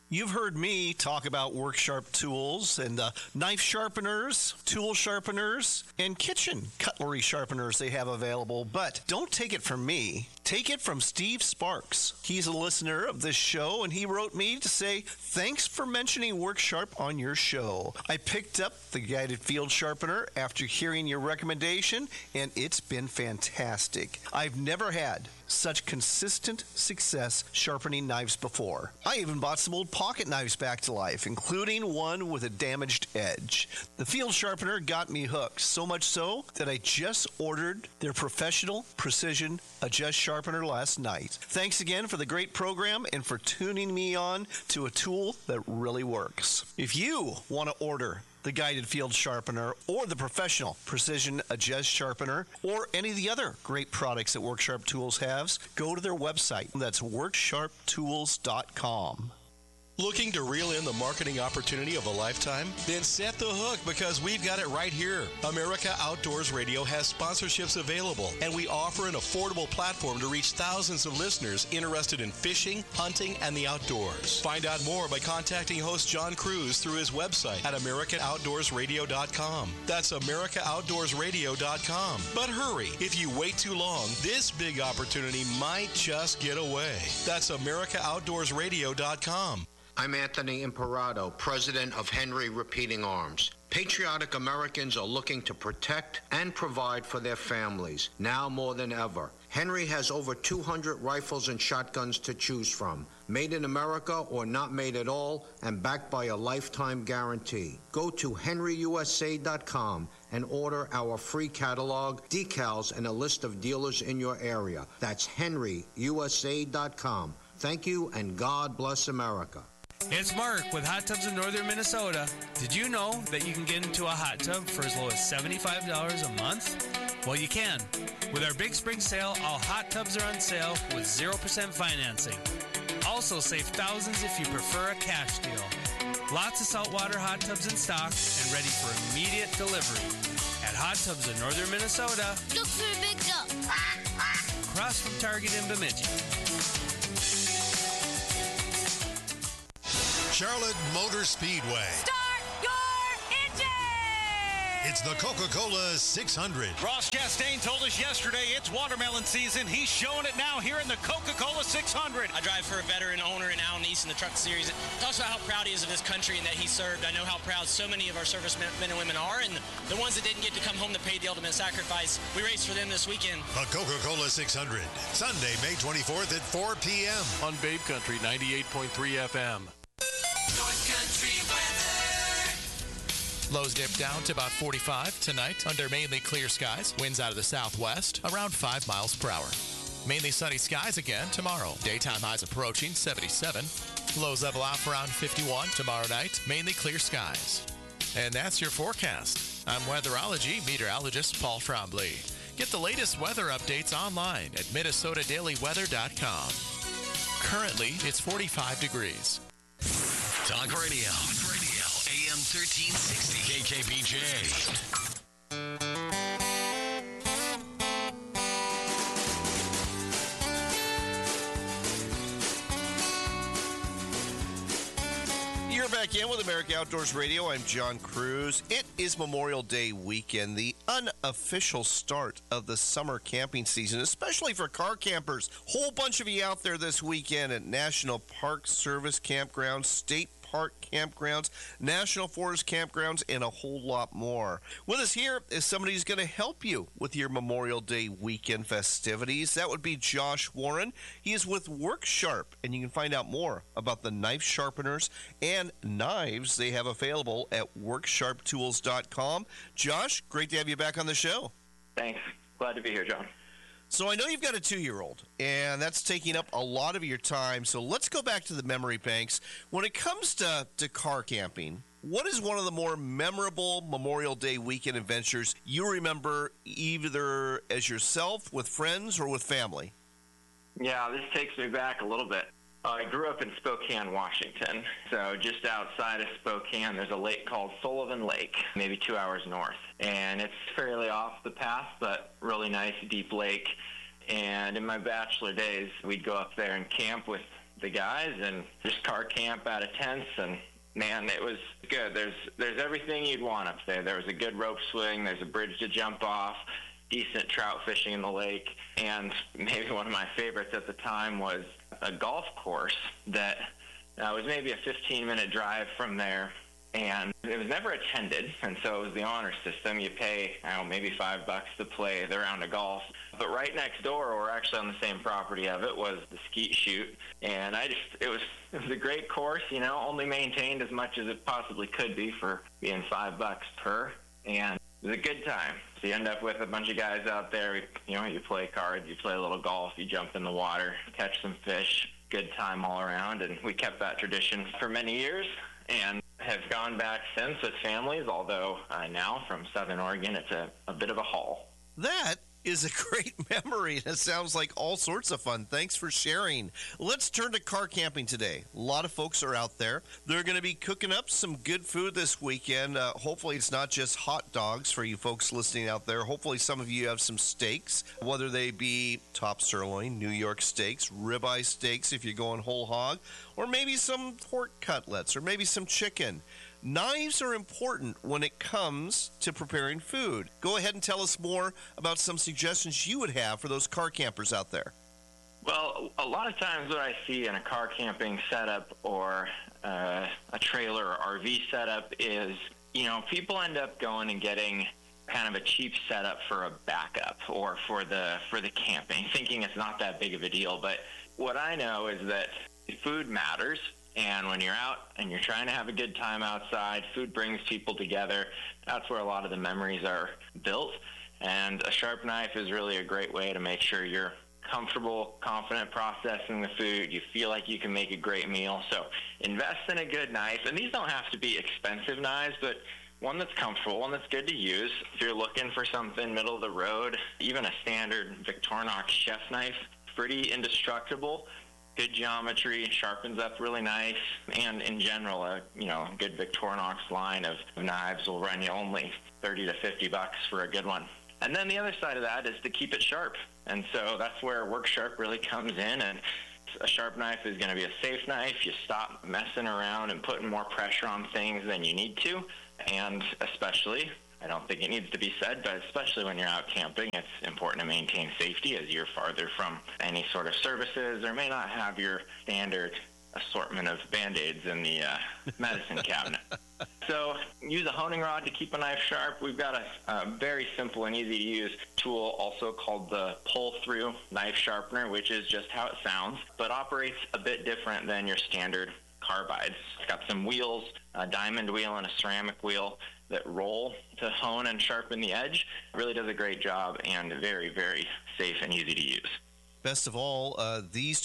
You've heard me talk about WorkSharp tools and knife sharpeners, tool sharpeners, and kitchen cutlery sharpeners they have available, but don't take it from me. Take it from Steve Sparks. He's a listener of this show, and he wrote me to say, thanks for mentioning WorkSharp on your show. I picked up the guided field sharpener after hearing your recommendation, and it's been fantastic. I've never had such consistent success sharpening knives before. I even bought some old pocket knives back to life, including one with a damaged edge. The field sharpener got me hooked, so much so that I just ordered their professional precision adjust sharpener last night. Thanks again for the great program and for tuning me on to a tool that really works. If you want to order the guided field sharpener or the professional precision adjust sharpener or any of the other great products that WorkSharp Tools has, go to their website. That's worksharptools.com. Looking to reel in the marketing opportunity of a lifetime? Then set the hook, because we've got it right here. America Outdoors Radio has sponsorships available, and we offer an affordable platform to reach thousands of listeners interested in fishing, hunting, and the outdoors. Find out more by contacting host John Cruz through his website at AmericanOutdoorsRadio.com. That's AmericanOutdoorsRadio.com. But hurry, if you wait too long, this big opportunity might just get away. That's AmericanOutdoorsRadio.com. I'm Anthony Imperato, president of Henry Repeating Arms. Patriotic Americans are looking to protect and provide for their families, now more than ever. Henry has over 200 rifles and shotguns to choose from, made in America or not made at all, and backed by a lifetime guarantee. Go to henryusa.com and order our free catalog, decals, and a list of dealers in your area. That's henryusa.com. Thank you, and God bless America. It's Mark with Hot Tubs in Northern Minnesota. Did you know that you can get into a hot tub for as low as $75 a month? Well, you can. With our big spring sale, all hot tubs are on sale with 0% financing. Also save thousands if you prefer a cash deal. Lots of saltwater hot tubs in stock and ready for immediate delivery. At Hot Tubs in Northern Minnesota. Look for the big duck. Across from Target in Bemidji. Charlotte Motor Speedway. Start your engine! It's the Coca-Cola 600. Ross Chastain told us yesterday it's watermelon season. He's showing it now here in the Coca-Cola 600. I drive for a veteran owner in Al Neese in the Truck Series. It talks about how proud he is of his country and that he served. I know how proud so many of our servicemen and women are, and the ones that didn't get to come home to pay the ultimate sacrifice. We race for them this weekend. The Coca-Cola 600, Sunday, May 24th at 4 p.m. on Babe Country 98.3 FM. North Country weather. Lows dip down to about 45 tonight under mainly clear skies. Winds out of the southwest around 5 miles per hour. Mainly sunny skies again tomorrow. Daytime highs approaching 77. Lows level off around 51 tomorrow night. Mainly clear skies. And that's your forecast. I'm weatherology meteorologist Paul Trombley. Get the latest weather updates online at MinnesotaDailyWeather.com. Currently, it's 45 degrees. Talk Radio. AM 1360. KKBJ. You're back in with America Outdoors Radio. I'm John Cruz. It is Memorial Day weekend, the unofficial start of the summer camping season, especially for car campers. Whole bunch of you out there this weekend at National Park Service campgrounds, state park campgrounds, National Forest campgrounds, and a whole lot more. With us here is somebody who's going to help you with your Memorial Day weekend festivities. That would be Josh Warren. He is with WorkSharp, and you can find out more about the knife sharpeners and knives they have available at worksharptools.com. Josh, great to have you back on the show. Thanks. Glad to be here, John. So I know you've got a 2-year-old, and that's taking up a lot of your time. So let's go back to the memory banks. When it comes to car camping, what is one of the more memorable Memorial Day weekend adventures you remember, either as yourself, with friends, or with family? Yeah, this takes me back a little bit. I grew up in Spokane, Washington. So just outside of Spokane, there's a lake called Sullivan Lake, maybe 2 hours north. And it's fairly off the path, but really nice, deep lake. And in my bachelor days, we'd go up there and camp with the guys and just car camp out of tents, and man, it was good. There's everything you'd want up there. There was a good rope swing, there's a bridge to jump off, decent trout fishing in the lake, and maybe one of my favorites at the time was a golf course that was maybe a 15-minute drive from there, and it was never attended, and so it was the honor system. You pay, maybe $5 to play the round of golf. But right next door, or actually on the same property of it, was the skeet shoot, and it was a great course, only maintained as much as it possibly could be for being $5 per, and it was a good time. So you end up with a bunch of guys out there, you play cards, you play a little golf, you jump in the water, catch some fish, good time all around, and we kept that tradition for many years, and have gone back since with families, although now from Southern Oregon, it's a bit of a haul. That is a great memory. It sounds like all sorts of fun. Thanks for sharing. Let's turn to car camping today. A lot of folks are out there. They're going to be cooking up some good food this weekend. Hopefully it's not just hot dogs for you folks listening out there. Hopefully some of you have some steaks, whether they be top sirloin, New York steaks, ribeye steaks if you're going whole hog, or maybe some pork cutlets, or maybe some chicken. Knives are important when it comes to preparing food. Go ahead and tell us more about some suggestions you would have for those car campers out there. Well, a lot of times what I see in a car camping setup or a trailer or RV setup is, people end up going and getting kind of a cheap setup for a backup or for the camping, thinking it's not that big of a deal. But what I know is that food matters. And when you're out and you're trying to have a good time outside, food brings people together. That's where a lot of the memories are built. And a sharp knife is really a great way to make sure you're comfortable, confident processing the food. You feel like you can make a great meal. So invest in a good knife. And these don't have to be expensive knives, but one that's comfortable, one that's good to use. If you're looking for something middle of the road, even a standard Victorinox chef knife, pretty indestructible. Good geometry, sharpens up really nice, and in general, a good Victorinox line of knives will run you only $30 to $50 for a good one. And then the other side of that is to keep it sharp, and so that's where Work Sharp really comes in. And a sharp knife is going to be a safe knife. You stop messing around and putting more pressure on things than you need to, and especially, I don't think it needs to be said, but especially when you're out camping, it's important to maintain safety as you're farther from any sort of services or may not have your standard assortment of Band-Aids in the medicine cabinet. So use a honing rod to keep a knife sharp. We've got a very simple and easy to use tool also called the pull-through knife sharpener, which is just how it sounds, but operates a bit different than your standard carbides. It's got some wheels, a diamond wheel and a ceramic wheel that roll to hone and sharpen the edge. It really does a great job and very, very safe and easy to use. Best of all, these